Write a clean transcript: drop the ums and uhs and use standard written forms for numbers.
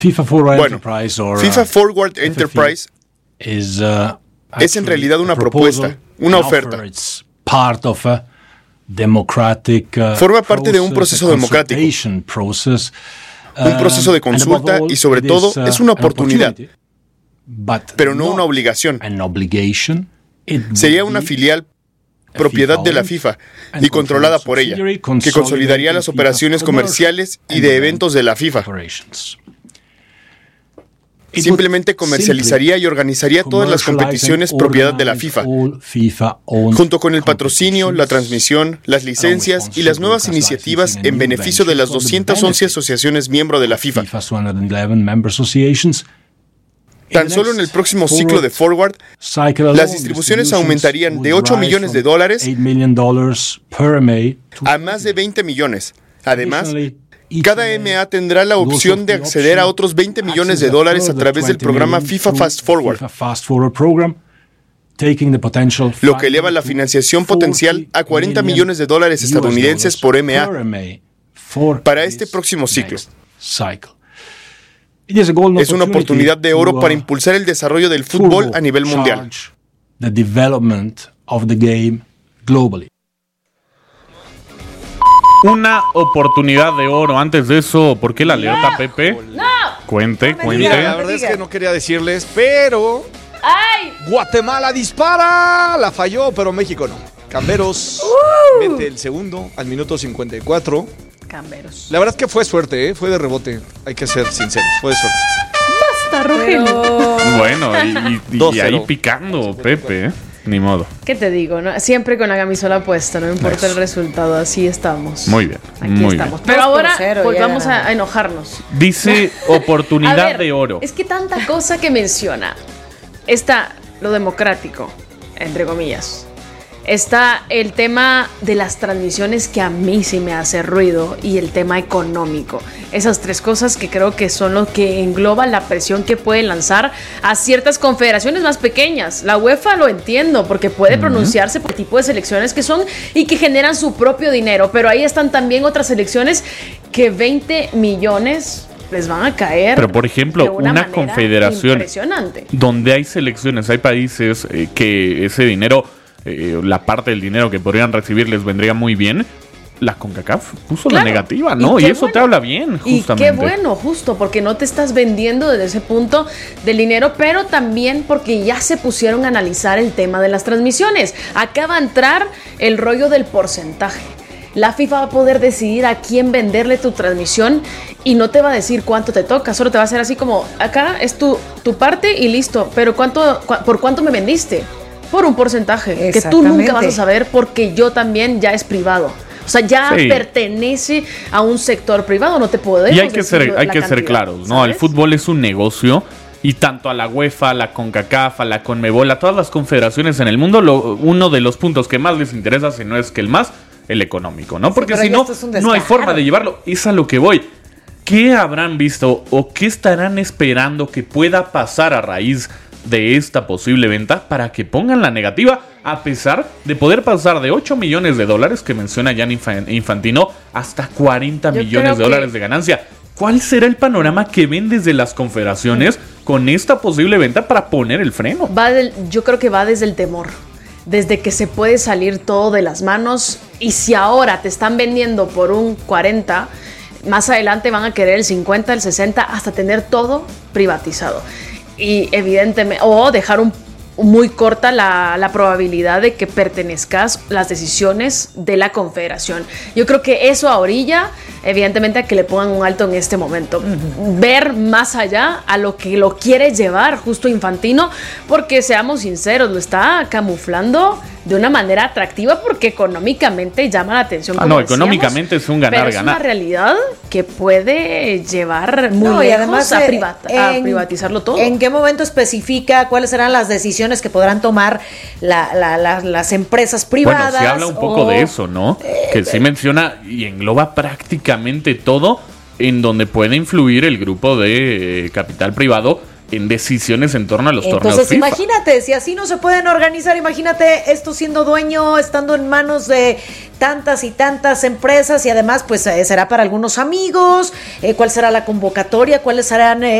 FIFA Forward Bueno, Enterprise or, FIFA Forward Enterprise es en realidad una propuesta, una oferta. Forma parte de un proceso democrático, Un proceso de consulta y sobre todo es una oportunidad, pero no una obligación. Sería una filial propiedad de la FIFA y controlada por ella, que consolidaría las operaciones comerciales y de eventos de la FIFA. Simplemente comercializaría y organizaría todas las competiciones propiedad de la FIFA, junto con el patrocinio, la transmisión, las licencias y las nuevas iniciativas en beneficio de las 211 asociaciones miembro de la FIFA. Tan solo en el próximo ciclo de Forward, las distribuciones aumentarían de $8 millones a más de 20 millones. Además, cada MA tendrá la opción de acceder a otros $20 millones a través del programa FIFA Fast Forward, lo que eleva la financiación potencial a $40 millones estadounidenses por MA para este próximo ciclo. Es una oportunidad de oro para impulsar el desarrollo del fútbol a nivel mundial. Una oportunidad de oro. Antes de eso, ¿por qué la alerta, Pepe? ¡No! Cuente. Mira, la verdad es que no quería decirles, pero... ¡Ay! Guatemala dispara. La falló, pero México no. Camberos mete el segundo al minuto 54. Camberos. La verdad es que fue suerte, fue de rebote. Hay que ser sinceros, fue de suerte. Basta, Rogelio. Bueno, y ahí picando, Pepe, Ni modo. ¿Qué te digo? ¿No? Siempre con la camisola puesta, no importa el resultado, así estamos. Muy bien, Aquí muy estamos. bien. Pero ahora volvamos a enojarnos. Dice oportunidad A ver, de oro. Es que tanta cosa que menciona. Está lo democrático, entre comillas. Está el tema de las transmisiones, que a mí sí me hace ruido, y el tema económico. Esas tres cosas que creo que son lo que engloba la presión que puede lanzar a ciertas confederaciones más pequeñas. La UEFA lo entiendo, porque puede pronunciarse por el tipo de selecciones que son y que generan su propio dinero, pero ahí están también otras selecciones que 20 millones les van a caer. Pero por ejemplo, una confederación impresionante, donde hay selecciones, hay países que ese dinero, la parte del dinero que podrían recibir les vendría muy bien. La CONCACAF puso la negativa, ¿no? Y eso te habla bien, justamente. Y qué bueno, justo, porque no te estás vendiendo desde ese punto del dinero, pero también porque ya se pusieron a analizar el tema de las transmisiones. Acaba de entrar el rollo del porcentaje. La FIFA va a poder decidir a quién venderle tu transmisión y no te va a decir cuánto te toca, solo te va a hacer así como, acá es tu parte y listo, pero ¿por cuánto me vendiste? Por un porcentaje que tú nunca vas a saber, porque yo también ya es privado. O sea, ya pertenece a un sector privado, no te podemos. Y hay que ser claros, ¿no? El fútbol es un negocio, y tanto a la UEFA, a la CONCACAF, a la CONMEBOL, a todas las confederaciones en el mundo, uno de los puntos que más les interesa, si no es que el más, el económico, ¿no? Porque si no, no hay forma de llevarlo. Es a lo que voy. ¿Qué habrán visto o qué estarán esperando que pueda pasar a raíz de esta posible venta para que pongan la negativa, a pesar de poder pasar de $8 millones que menciona Gianni Infantino hasta $40 millones de ganancia? ¿Cuál será el panorama que ven desde las confederaciones con esta posible venta para poner el freno? Yo creo que va desde el temor, desde que se puede salir todo de las manos, y si ahora te están vendiendo por un 40, más adelante van a querer el 50, el 60, hasta tener todo privatizado. Y evidentemente, o dejar muy corta la probabilidad de que pertenezcas las decisiones de la confederación. Yo creo que eso orilla, evidentemente, a que le pongan un alto en este momento. Ver más allá a lo que lo quiere llevar justo Infantino, porque seamos sinceros, lo está camuflando de una manera atractiva, porque económicamente llama la atención. Económicamente es un ganar-ganar. Pero es una realidad que puede llevar muy lejos a privatizarlo todo. ¿En qué momento especifica cuáles serán las decisiones que podrán tomar las empresas privadas? Bueno, se habla un poco de eso, ¿no? Que sí menciona y engloba prácticamente todo en donde puede influir el grupo de capital privado, en decisiones en torno a los torneos Entonces, FIFA. imagínate, si así no se pueden organizar, imagínate esto siendo dueño, estando en manos de tantas y tantas empresas y además pues será para algunos amigos, cuál será la convocatoria, cuáles serán